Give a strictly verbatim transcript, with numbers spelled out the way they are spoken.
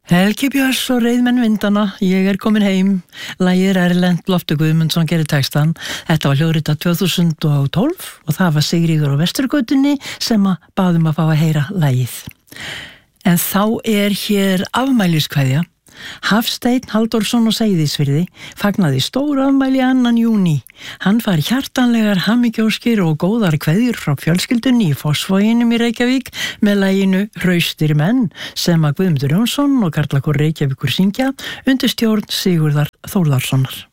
Helgi Björns og Reiðmenn vindana, ég er komin heim. Lagið er erlent, Loftur Guðmundsson gerir textan. Þetta var hljóðritað tvö þúsund og tólf og það var Sigríður á Vesturgötunni sem að baðum að fá að heyra lagið. En þá er hér afmæliskveðja. Hafsteinn Halldórsson og Seyðisfirði fagnaði stór afmæli annan júní. Hann fær hjartanlegar hamingjóskir og góðar kveðjur frá fjölskyldunni í Fossvoginum í Reykjavík með laginu Hraustir menn sem að Guðmundur Jónsson og Karla Kór Reykjavíkur syngja undir stjórn Sigurðar Þórðarssonar.